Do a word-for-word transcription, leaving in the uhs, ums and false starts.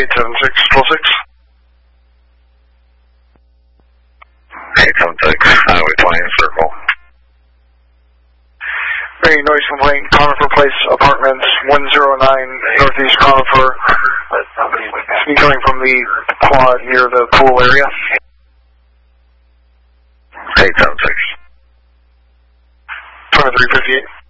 eight seven six, twelve six. eight seven six, Highway twenty, circle. Hey, noise complaint, Conifer Place Apartments, one oh nine Northeast Conifer. Coming from the quad near the pool area. eight seven six. twenty-three fifty-eight.